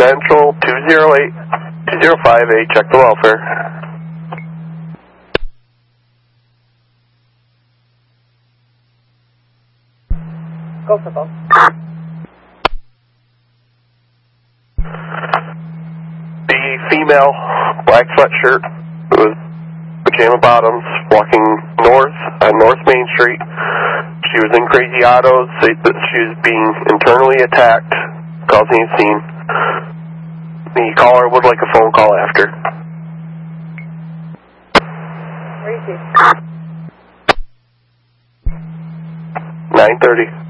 Central 208-205A, check the welfare. Go for both. The female, black sweatshirt, with pajama bottoms, walking north on North Main Street. She was in Crazy Autos. She was being internally attacked, causing a scene. The caller would like a phone call after. Where is he? 9:30.